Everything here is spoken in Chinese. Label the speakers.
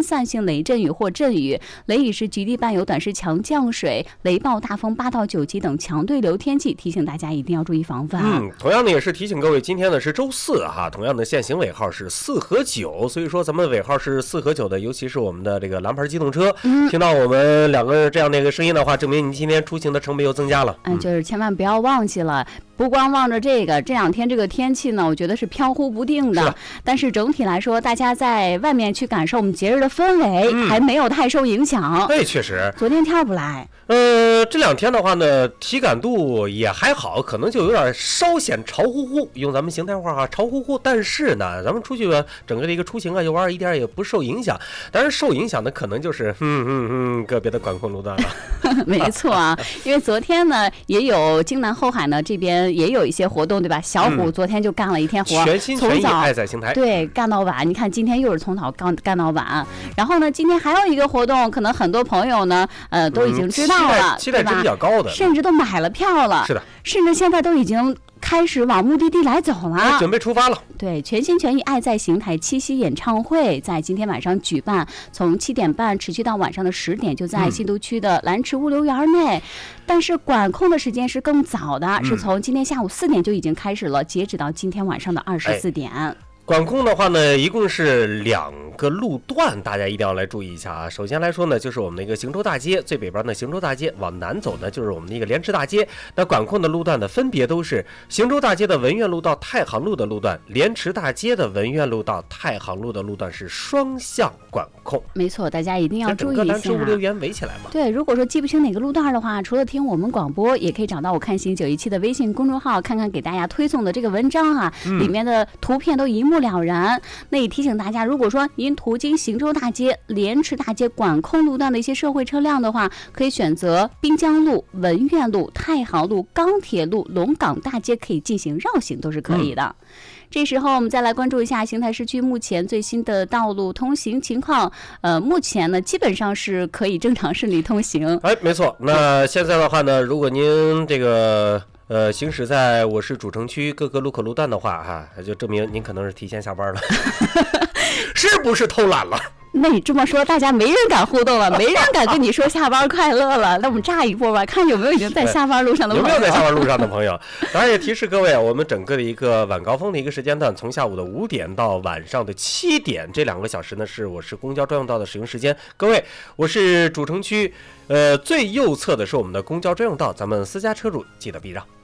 Speaker 1: 散性雷阵雨或阵雨，雷雨时局地伴有短时强降水、雷暴、大风8到9级等强对流天气，提醒大家一定要注意防范。
Speaker 2: 同样的也是提醒各位，今天呢是周四哈，同样的限行尾号是4和9，所以说咱们尾号是4和9的，尤其是我们的这个蓝牌机动车，听到我们两个这样的一个声音的话，证明你今天出行的成本又增加了。
Speaker 1: 就是千万不要忘记了。不光望着这两天这个天气呢，我觉得是飘忽不定的。但是整体来说，大家在外面去感受我们节日的氛围，还没有太受影响。
Speaker 2: 对，确实。
Speaker 1: 昨天天不赖。
Speaker 2: 这2天的话呢，体感度也还好，可能就有点稍显潮乎乎，用咱们邢台话哈，潮乎乎。但是呢，咱们出去整个的一个出行啊，游玩一点也不受影响。当然，受影响的可能就是个别的管控路段了。
Speaker 1: 没错啊，因为昨天呢，也有京南后海呢这边也有一些活动，对吧？小虎昨天就干了一天活，
Speaker 2: 全心全意爱在邢台，
Speaker 1: 对，干到晚。你看今天又是从早干到晚。然后呢，今天还有一个活动，可能很多朋友呢，都已经知道了，
Speaker 2: 期待值比较高的，
Speaker 1: 甚至都买了票了。
Speaker 2: 是的，
Speaker 1: 甚至现在都已经开始往目的地来走了，
Speaker 2: 准备出发了。
Speaker 1: 对，全心全意爱在邢台七夕演唱会在今天晚上举办，从7点半持续到晚上的10点，就在新都区的蓝池物流园内。但是管控的时间是更早的，是从今天下午4点就已经开始了，截止到今天晚上的24点。
Speaker 2: 管控的话呢，一共是2个路段，大家一定要来注意一下啊。首先来说呢，就是我们的一个行舟大街，最北边的行舟大街往南走呢，就是我们的一个莲池大街。那管控的路段呢，分别都是行舟大街的文苑路到太行路的路段，莲池大街的文苑路到太行路的路段是双向管控。
Speaker 1: 没错，大家一定要注意一下。整个
Speaker 2: 蓝池物流园围起来嘛。
Speaker 1: 对，如果说记不清哪个路段的话，除了听我们广播，也可以找到我看行917的微信公众号，看看给大家推送的这个文章啊，里面的图片都一目了然。那也提醒大家，如果说您途经行舟大街、莲池大街管控路段的一些社会车辆的话，可以选择滨江路、文苑路、太行路、钢铁路、龙岗大街，可以进行绕行，都是可以的。这时候我们再来关注一下邢台市区目前最新的道路通行情况。目前呢，基本上是可以正常顺利通行。
Speaker 2: 没错。那现在的话呢，如果您这个行驶在我市主城区各个路口路段的话哈，就证明您可能是提前下班了，是不是偷懒了？
Speaker 1: 那你这么说，大家没人敢互动了，没人敢跟你说下班快乐了。那我们炸一波吧，看有没有已经在下班路上的朋友。
Speaker 2: 有没有在下班路上的朋友？当然也提示各位，我们整个的一个晚高峰的一个时间段，从下午的5点到晚上的7点，这2个小时呢是我市公交专用道的使用时间。各位，我是主城区最右侧的是我们的公交专用道，咱们私家车主记得避让。